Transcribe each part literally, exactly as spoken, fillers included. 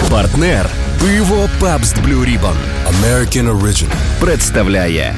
Партнер пиво Pabst Blue Ribbon American Original представляє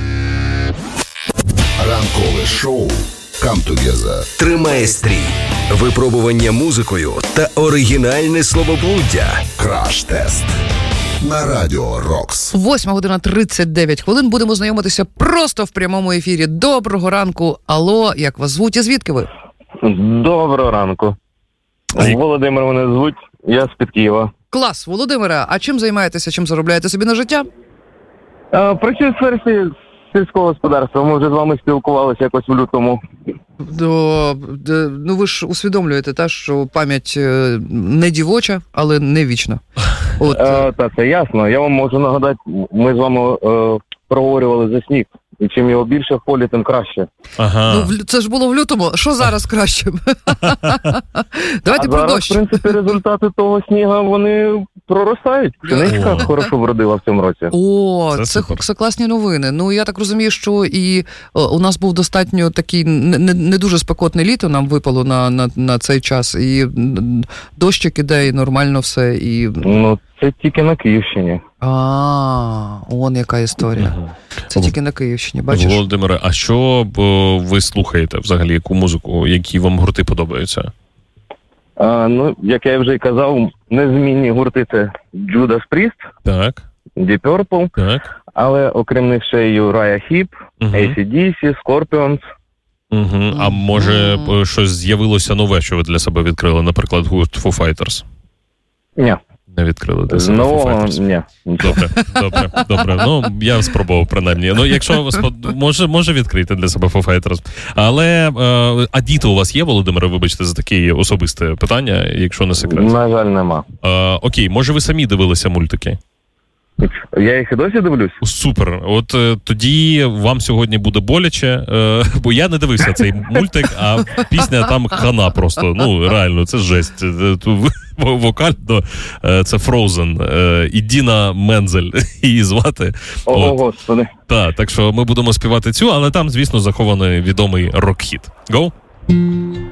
ранкове шоу Come Together. Тримає стрій, випробування музикою та оригінальне словоблуддя. Краш-тест на Радіо Рокс. Восьма година тридцять дев'ять хвилин. Будемо знайомитися просто в прямому ефірі. Доброго ранку. Алло, як вас звуть і звідки ви? Доброго ранку. Володимир мене звуть, я з-під Києва. Клас, Володимире, а чим займаєтеся, чим заробляєте собі на життя? А, працюю в сфері сільського господарства. Ми вже з вами спілкувалися якось в лютому. До, до, ну ви ж усвідомлюєте, та, що пам'ять не дівоча, але не вічна. От. А, та, це ясно. Я вам можу нагадати, ми з вами е, проговорювали за сніг. І чим його більше в полі, тим краще. Ага. Ну, це ж було в лютому. Що зараз краще? Давайте а про зараз, дощ. в принципі, результати того сніга, вони проростають. Пшеничка хорошо вродила в цьому році. О, це, це, це класні новини. Ну, я так розумію, що і о, у нас був достатньо такий не, не, не дуже спекотне літо, нам випало на, на, на цей час. І дощик іде, і нормально все. І... Ну, це тільки на Київщині. А, он яка історія. Угу. Це тільки на Київщині, бачиш? Володимире, а що бо, ви слухаєте взагалі, яку музику, які вам гурти подобаються? А, ну, як я вже й казав, незмінні гурти – це Judas Priest, так. Deep Purple, так. але окрім них ще й Uriah Heep, угу. ей сі ді сі, Scorpions. Угу. А може mm. щось з'явилося нове, що ви для себе відкрили, наприклад, гурт Foo Fighters? Ні. Не відкрили для себе Foo Fighters? Ні. Добре, добре, добре. Ну, я спробував, принаймні. Ну, якщо ви спод... може, може відкрити для себе Foo Fighters. Але, е... а діти у вас є, Володимире, вибачте за таке особисте питання, якщо не секрет? На жаль, нема. Е... Окей, може ви самі дивилися мультики? Я їх і досі дивлюсь. Супер. От е, тоді вам сьогодні буде боляче, е, бо я не дивився цей мультик, а пісня там хана просто. Ну, реально, це жесть. Вокально е, це Frozen. Е, і Діна Мензель її звати. О, От. Господи. Так, так що ми будемо співати цю, але там, звісно, захований відомий рок-хіт. Go!